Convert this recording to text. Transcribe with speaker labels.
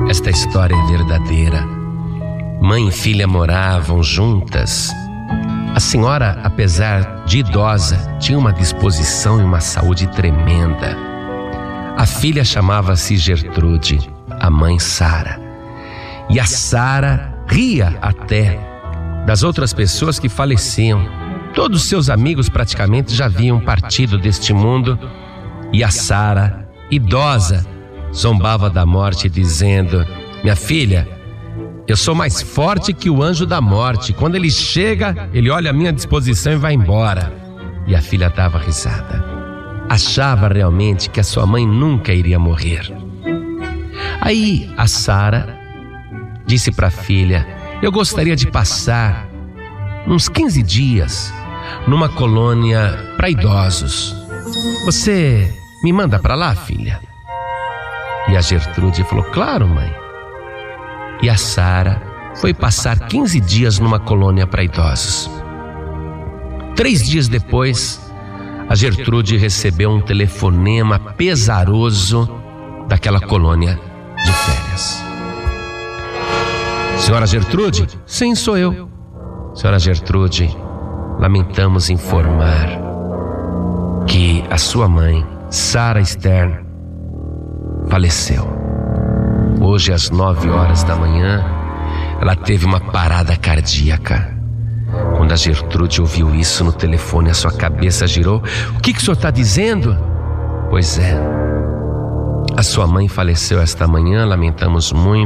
Speaker 1: Esta história é verdadeira. Mãe e filha moravam juntas. A senhora, apesar de idosa, tinha uma disposição e uma saúde tremenda. A filha chamava-se Gertrude, a mãe Sara. E a Sara ria até das outras pessoas que faleciam. Todos seus amigos praticamente já haviam partido deste mundo. E a Sara, idosa, zombava da morte dizendo: minha filha, eu sou mais forte que o anjo da morte. Quando ele chega, ele olha a minha disposição e vai embora. E a filha dava risada. Achava realmente que a sua mãe nunca iria morrer. Aí a Sara disse para a filha: eu gostaria de passar uns 15 dias numa colônia para idosos. Você me manda para lá, filha? E a Gertrude falou: claro, mãe. E a Sara foi passar 15 dias numa colônia para idosos. 3 dias depois, a Gertrude recebeu um telefonema pesaroso daquela colônia de férias. Senhora Gertrude? Sim, sou eu. Senhora Gertrude, lamentamos informar que a sua mãe, Sara Stern, faleceu. Hoje, às 9 horas da manhã, ela teve uma parada cardíaca. Quando a Gertrude ouviu isso no telefone, a sua cabeça girou. O que o senhor está dizendo? Pois é, a sua mãe faleceu esta manhã, lamentamos muito.